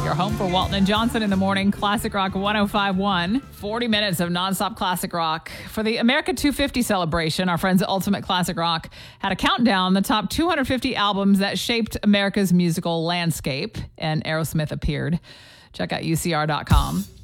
Your home for Walton and Johnson in the morning. Classic Rock 105.1. 40 minutes of nonstop classic rock. For the America 250 celebration, our friends at Ultimate Classic Rock had a countdown, the top 250 albums that shaped America's musical landscape, and Aerosmith appeared. Check out UCR.com.